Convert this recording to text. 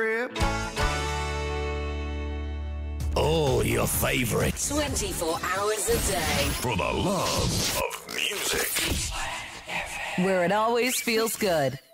All your favorites. 24 hours a day. For the love of music. Where it always feels good.